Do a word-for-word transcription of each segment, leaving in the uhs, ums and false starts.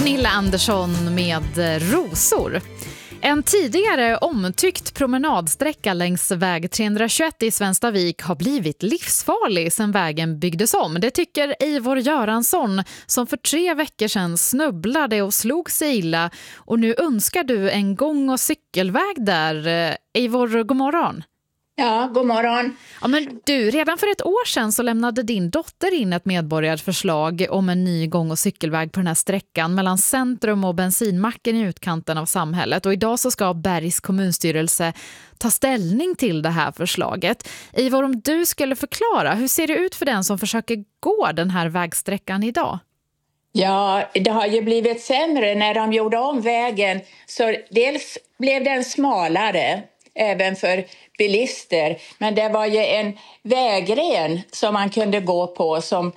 Pernilla Andersson med Rosor. En tidigare omtyckt promenadsträcka längs väg trehundratjugoett i Svenstavik har blivit livsfarlig sedan vägen byggdes om. Det tycker Eivor Göransson som för tre veckor sedan snubblade och slog sig illa. Och nu önskar du en gång- och cykelväg där. Eivor, god morgon. Ja, god morgon. Ja, men du, redan för ett år sedan så lämnade din dotter in ett medborgarförslag om en ny gång- och cykelväg på den här sträckan mellan centrum och bensinmacken i utkanten av samhället. Och idag så ska Bergs kommunstyrelse ta ställning till det här förslaget. Eivor, om du skulle förklara, hur ser det ut för den som försöker gå den här vägsträckan idag? Ja, det har ju blivit sämre när de gjorde om vägen. Så dels blev den smalare även för bilister. Men det var ju en vägren som man kunde gå på som,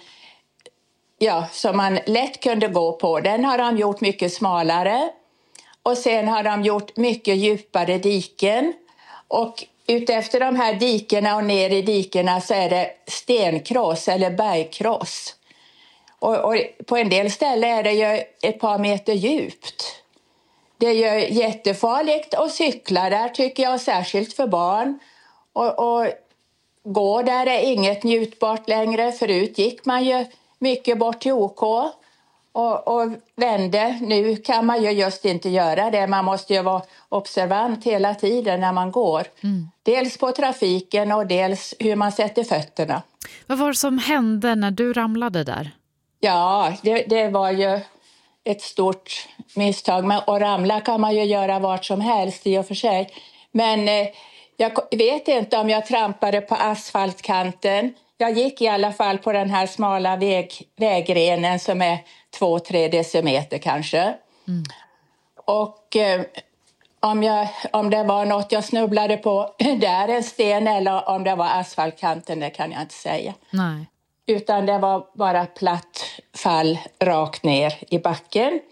ja, som man lätt kunde gå på. Den har de gjort mycket smalare. Och sen har de gjort mycket djupare diken. Och utefter de här dikerna och ner i dikerna så är det stenkross eller bergkross. Och, och på en del ställen är det ju ett par meter djupt. Det är ju jättefarligt att cykla där tycker jag, särskilt för barn. Och, och gå där är inget njutbart längre. Förut gick man ju mycket bort till OK och, och vände. Nu kan man ju just inte göra det. Man måste ju vara observant hela tiden när man går. Mm. Dels på trafiken och dels hur man sätter fötterna. Vad var det som hände när du ramlade där? Ja, det, det var ju ett stort misstag. Men att ramla kan man ju göra vart som helst i och för sig. Men eh, jag vet inte om jag trampade på asfaltkanten. Jag gick i alla fall på den här smala väg, vägrenen som är två, tre decimeter kanske. Mm. Och eh, om, jag, om det var något jag snubblade på där, en sten, eller om det var asfaltkanten, det kan jag inte säga. Nej. Utan det var bara platt fall rakt ner i backen.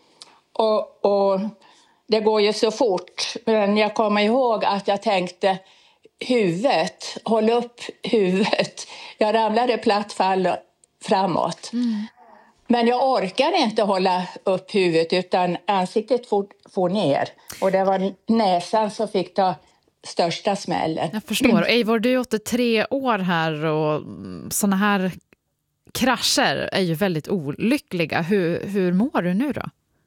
Och, och det går ju så fort. Men jag kommer ihåg att jag tänkte huvudet, håll upp huvudet. Jag ramlade platt fall framåt. Mm. Men jag orkade inte hålla upp huvudet utan ansiktet for, for ner. Och det var näsan som fick ta största smällen. Jag förstår. Eivor, du är åttiotre år här och såna här krascher är ju väldigt olyckliga. Hur, hur mår du nu då?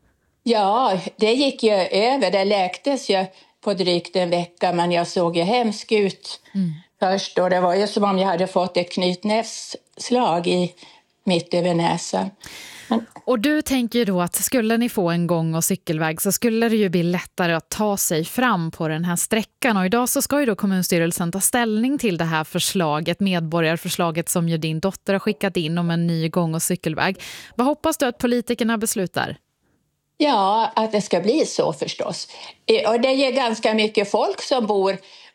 Ja, det gick ju över. Det läktes ju på drygt en vecka, men jag såg ju hemsk ut mm. först. Och det var ju som om jag hade fått ett knytnävsslag i mitt över näsan. Men... Och du tänker ju då att skulle ni få en gång- och cykelväg så skulle det ju bli lättare att ta sig fram på den här sträckan. Och idag så ska ju då kommunstyrelsen ta ställning till det här förslaget, medborgarförslaget som ju din dotter har skickat in om en ny gång- och cykelväg. Vad hoppas du att politikerna beslutar? Ja, att det ska bli så förstås. Och det är ganska mycket folk som bor